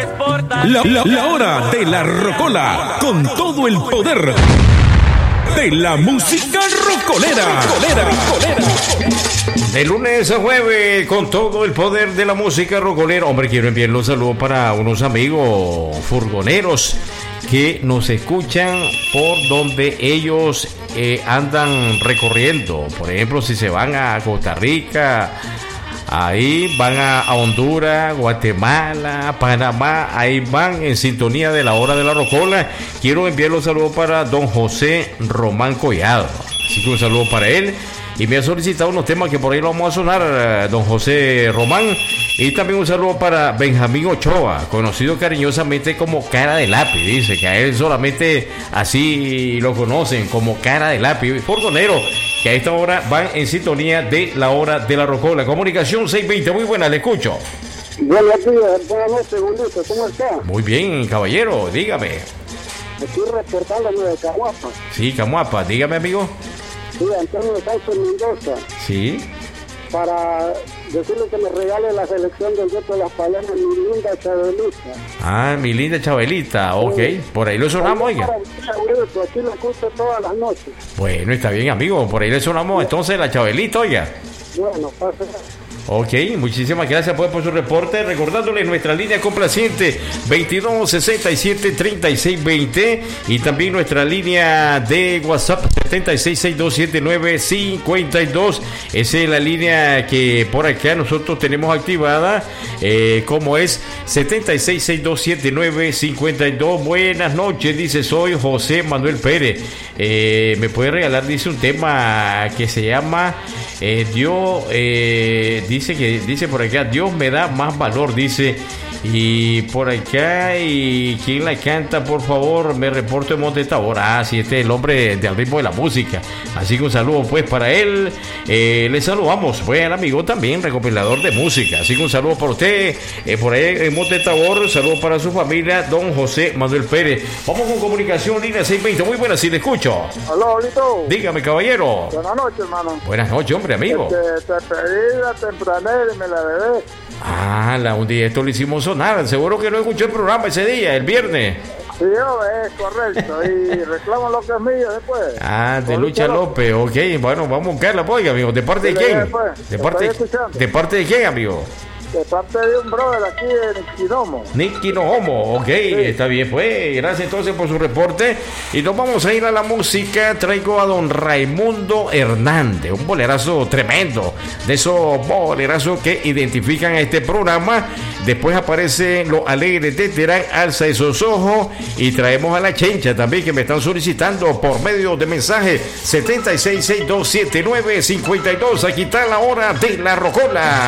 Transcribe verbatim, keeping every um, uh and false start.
La, la, la hora de la rocola, con todo el poder de la música rocolera. De lunes a jueves, con todo el poder de la música rocolera. Hombre, quiero enviarle un saludo para unos amigos furgoneros que nos escuchan por donde ellos eh, andan recorriendo. Por ejemplo, si se van a Costa Rica, ahí van a, a Honduras, Guatemala, Panamá, ahí van en sintonía de la hora de la rocola. Quiero enviarle un saludo para don José Román Collado. Así que un saludo para él. Y me ha solicitado unos temas que por ahí lo vamos a sonar, don José Román. Y también un saludo para Benjamín Ochoa, conocido cariñosamente como Cara de Lápiz. Dice que a él solamente así lo conocen, como Cara de Lápiz. Furgonero, que a esta hora van en sintonía de la hora de la rocola. Comunicación seiscientos veinte, muy buena, le escucho. Buenos días, buenas noches, Julito, ¿cómo está? Muy bien, caballero, dígame. Estoy reportándome de Camuapa. Sí, Camuapa, dígame, amigo. Sí, Antonio Sánchez Mendoza. Sí. Para decirle que me regale la selección del Gueto de las Palomas, mi linda Chabelita. Ah, mi linda Chabelita, ok. Sí. Por ahí lo sonamos, oiga. Aquí lo escucho todas las noches. Bueno, está bien, amigo. Por ahí le sonamos entonces la Chabelita, oiga. Bueno, pase. Ok, muchísimas gracias pues, por su reporte. Recordándole nuestra línea complaciente veintidós sesenta y siete treinta y seis veinte y también nuestra línea de WhatsApp setenta y seis sesenta y dos setenta y nueve cincuenta y dos. Esa es la línea que por acá nosotros tenemos activada, eh, como es setenta y seis sesenta y dos setenta y nueve cincuenta y dos. Buenas noches, dice, soy José Manuel Pérez. Eh, me puede regalar, dice, un tema que se llama eh, Dios, eh, dice que dice por acá, Dios me da más valor, dice. Y por acá, y ¿quién la canta? Por favor, me reporto en Monte Tabor. Ah, sí, este es el hombre del ritmo de la música. Así que un saludo pues para él. Eh, le saludamos, buen amigo también, recopilador de música. Así que un saludo para usted, eh, por ahí en Monte Tabor. Saludo para su familia, don José Manuel Pérez. Vamos con comunicación, línea seiscientos veinte. Muy buenas, si le escucho. Hola, Lito. Dígame, caballero. Buenas noches, hermano. Buenas noches, hombre, amigo. Te, te pedí la tempranera y me la bebé. Ah, la, un día esto lo hicimos sonar. Seguro que no escuchó el programa ese día, el viernes. Sí, yo, es correcto. Y reclamo lo que es mío después. Ah, de Lucha López, ok. Bueno, vamos a buscarla, oiga, amigo. ¿De parte de quién? Después. ¿De parte, ¿De parte de quién, amigo? De parte de un brother aquí en Niquinomo. Niquinomo, ok, sí. Está bien, pues. Gracias entonces por su reporte. Y nos vamos a ir a la música. Traigo a don Raimundo Hernández, un bolerazo tremendo, de esos bolerazos que identifican a este programa. Después aparece Los Alegres de Terán, Alza esos ojos. Y traemos a la Chencha también, que me están solicitando por medio de mensaje setenta y seis sesenta y dos setenta y nueve cincuenta y dos. Aquí está la hora de la rocola.